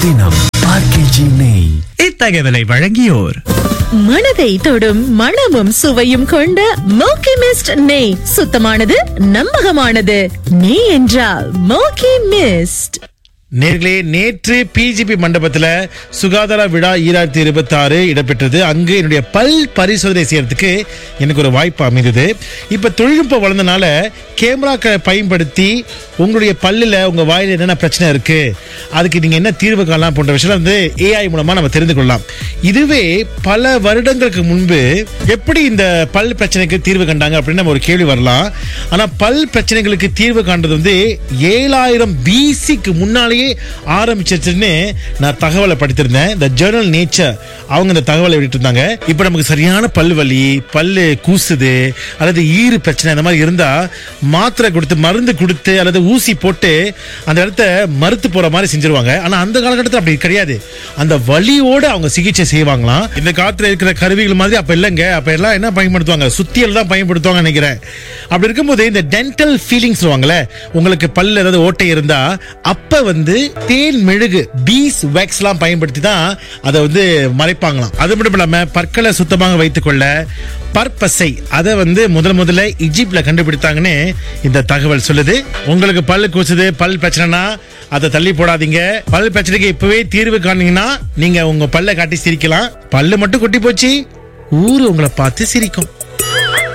தினம் ஆர்கேஜி நெய். இத்தகவலை வழங்கியோர் மனதை தொடும் மணமும் சுவையும் கொண்ட மோக்கி மிஸ்ட் நெய். சுத்தமானது, நம்பகமானது. நெய் என்றால் மோக்கி மிஸ்ட். நேர்களே, நேற்று பிஜிபி மண்டபத்துல சுகாதார விழா 2026 இடம்பெற்றது. அங்கு என்னுடைய பல் பரிசோதனை செய்யறதுக்கு எனக்கு ஒரு வாய்ப்பு அமைந்தது. இப்ப தொழில்நுட்பம் வளர்ந்தனால கேமராக்களை பயன்படுத்தி உங்களுடைய பல்லுல உங்க வாயில என்னென்ன பிரச்சனை இருக்கு, அதுக்கு நீங்க என்ன தீர்வு காணலாம் போன்ற விஷயம் வந்து ஏஐ மூலமா நம்ம தெரிந்து கொள்ளலாம். இதுவே பல வருடங்களுக்கு முன்பு எப்படி இந்த பல் பிரச்சனைக்கு தீர்வு கண்டாங்க அப்படின்னு நம்ம ஒரு கேள்வி வரலாம். ஆனா பல் பிரச்சனைகளுக்கு தீர்வு காண்றது வந்து 7000 பிசிக்கு முன்னாலேயே ஆரம்பிச்சிருச்சுன்னு நான் தகவலை படித்திருந்தேன். இந்த ஜேர்னல் நேச்சர் அவங்க இந்த தகவலை விட்டு இருந்தாங்க. இப்ப நமக்கு சரியான பல்லு வலி, பல்லு கூசுது அல்லது ஈறு பிரச்சனை இந்த மாதிரி இருந்தா மாத்திரை கொடுத்து, மருந்து கொடுத்து அல்லது ஊசி போட்டு அந்த இடத்த மறுத்து போற மாதிரி செஞ்சிருவாங்க. ஆனா அந்த காலகட்டத்தில் அப்படி கிடையாது. அந்த வலியோட அவங்க சிகிச்சை செய்வாங்களாம். இந்த காலத்துல இருக்கிற கருவிகள் மாதிரி அப்ப இல்லைங்க. அப்ப எல்லாம் என்ன பயன்படுத்துவாங்க, சுத்தியல் தான் பயன்படுத்துவாங்க நினைக்கிறேன். அப்படி இருக்கும்போது இந்த டென்டல் ஃபீலிங்ஸ் சொல்லுவாங்கல்ல, உங்களுக்கு பல்ல ஏதாவது ஓட்டை இருந்தா அப்ப வந்து தேன் மெழுகு, பீஸ் வேக்ஸ் எல்லாம் பயன்படுத்தி தான் அதை வந்து மறைப்பாங்களாம். அது மட்டும் இல்லாம பற்களை சுத்தமாக வைத்துக் கொள்ள பற்பசை அதை வந்து முதல்ல ஈஜிப்ட்ல கண்டுபிடித்தாங்கன்னு இந்த தகவல் சொல்லுது. உங்களுக்கு பல்லு கூசுது, பல் பிரச்சனைனா அதை தள்ளி போடாதீங்க. பல் பிரச்சனைக்கு இப்பவே தீர்வு காணீங்கன்னா நீங்க உங்க பல்ல காட்டி சிரிக்கலாம். பல்லு மட்டும் கொட்டி போச்சு, ஊரு உங்களை பார்த்து சிரிக்கும்.